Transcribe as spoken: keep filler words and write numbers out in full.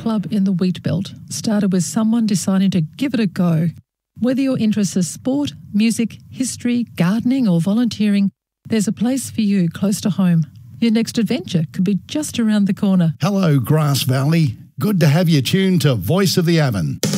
club in the Wheat Belt started with someone deciding to give it a go. Whether your interests are sport, music, history, gardening or volunteering, there's a place for you close to home. Your next adventure could be just around the corner. Hello, Grass Valley. Good to have you tuned to Voice of the Avon.